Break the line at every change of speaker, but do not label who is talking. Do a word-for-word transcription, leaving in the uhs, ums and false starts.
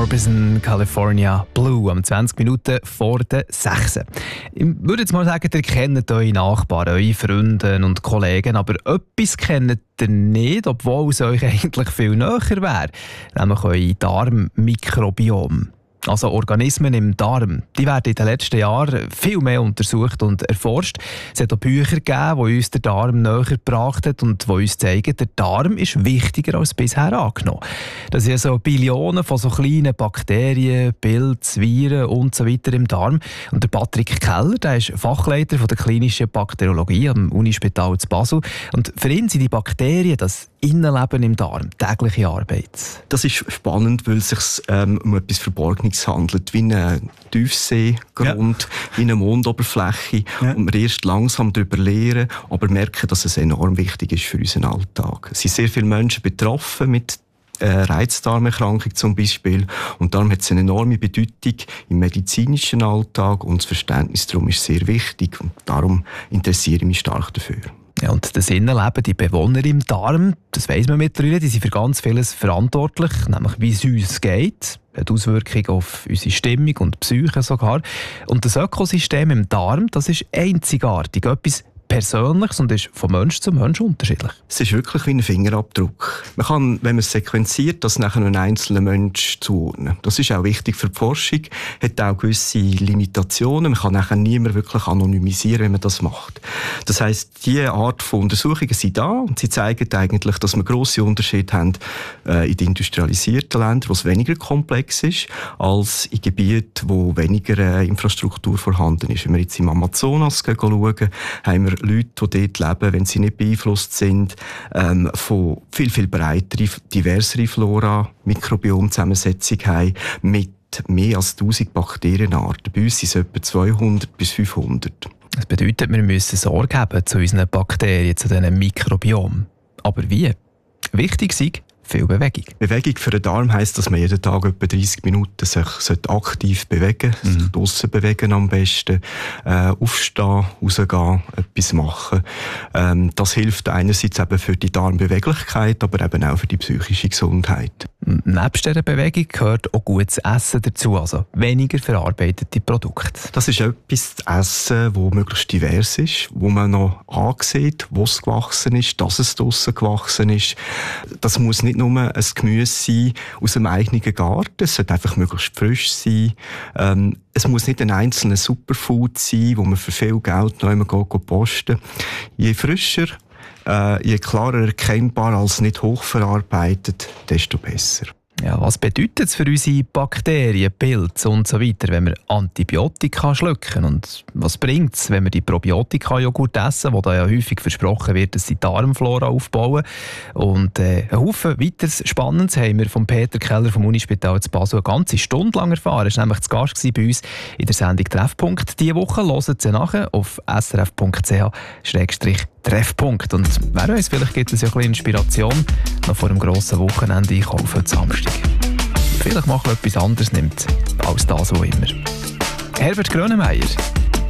Orbison, California Blue, am zwanzig Minuten vor der sechs. Ich würde jetzt mal sagen, ihr kennt eure Nachbarn, eure Freunde und Kollegen, aber etwas kennt ihr nicht, obwohl es euch eigentlich viel näher wäre, nämlich euer Darmmikrobiom. Also Organismen im Darm, die werden in den letzten Jahren viel mehr untersucht und erforscht. Es hat auch Bücher gegeben, die uns den Darm näher gebracht haben und die uns zeigen, der Darm ist wichtiger als bisher angenommen. Das sind so Billionen von so kleinen Bakterien, Pilzen, Viren und so weiter im Darm. Und der Patrick Keller, der ist Fachleiter von der klinischen Bakteriologie am Unispital zu Basel. Und für ihn sind die Bakterien das Innenleben im Darm, tägliche Arbeit.
Das ist spannend, weil es sich ähm, um etwas Verborgenes handelt, wie ein Tiefseegrund, ja. wie eine Mondoberfläche. Ja. Und wir erst langsam darüber lernen, aber merken, dass es enorm wichtig ist für unseren Alltag. Es sind sehr viele Menschen betroffen mit äh, Reizdarmerkrankung zum Beispiel. Und darum hat es eine enorme Bedeutung im medizinischen Alltag und das Verständnis darum ist sehr wichtig. Und darum interessiere ich mich stark dafür.
Ja, und das Innenleben, die Bewohner im Darm, das weiss man mittlerweile, die sind für ganz vieles verantwortlich, nämlich wie es uns geht, hat Auswirkungen auf unsere Stimmung und Psyche sogar. Und das Ökosystem im Darm, das ist einzigartig, etwas Persönliches und ist von Mensch zu Mensch unterschiedlich.
Es ist wirklich wie ein Fingerabdruck. Man kann, wenn man es sequenziert, das nachher einen einzelnen Mensch zuordnen. Das ist auch wichtig für die Forschung, hat auch gewisse Limitationen. Man kann nachher niemand wirklich anonymisieren, wenn man das macht. Das heisst, diese Art von Untersuchungen sind da und sie zeigen eigentlich, dass wir grosse Unterschiede haben äh, in den industrialisierten Ländern, wo es weniger komplex ist, als in Gebieten, wo weniger äh, Infrastruktur vorhanden ist. Wenn wir jetzt im Amazonas schauen, haben wir Leute, die dort leben, wenn sie nicht beeinflusst sind, ähm, von viel, viel breiter, diversere Flora, Mikrobiomzusammensetzung haben, mit mehr als tausend Bakterienarten. Bei uns sind es etwa zweihundert bis fünfhundert.
Das bedeutet, wir müssen Sorge haben zu unseren Bakterien, zu diesen Mikrobiom. Aber wie? Wichtig ist viel Bewegung.
Bewegung für den Darm heisst, dass man jeden Tag etwa dreißig Minuten sich aktiv bewegen sollte, mhm. sich draussen bewegen am besten, äh, aufstehen, rausgehen, etwas machen. Ähm, das hilft einerseits eben für die Darmbeweglichkeit, aber eben auch für die psychische Gesundheit.
Nebst dieser Bewegung gehört auch gutes Essen dazu, also weniger verarbeitete Produkte.
Das ist etwas zu essen, das möglichst divers ist, wo man noch ansieht, wo es gewachsen ist, dass es draussen gewachsen ist. Das muss nicht nur ein Gemüse sein aus dem eigenen Garten, es sollte einfach möglichst frisch sein. Ähm, es muss nicht ein einzelner Superfood sein, wo man für viel Geld noch einmal posten geht. Je frischer, Äh, je klarer erkennbar als nicht hochverarbeitet, desto besser.
Ja, was bedeutet es für unsere Bakterien, Pilze und so weiter, wenn wir Antibiotika schlucken? Und was bringt es, wenn wir die Probiotika-Joghurt essen, wo da ja häufig versprochen wird, dass sie die Darmflora aufbauen? Und äh, ein Haufen weiteres Spannendes haben wir von Peter Keller vom Unispital zu Basel eine ganze Stunde lang erfahren. Er war nämlich zu Gast bei uns in der Sendung Treffpunkt. Diese Woche hören Sie nachher auf s r f punkt c h schrägstrich Treffpunkt. Und wer weiß, vielleicht gibt es ja ein bisschen Inspiration noch vor dem grossen Wochenende einkaufen heute Samstag. Vielleicht machen wir etwas anderes nimmt als das, was immer. Herbert Grönemeyer.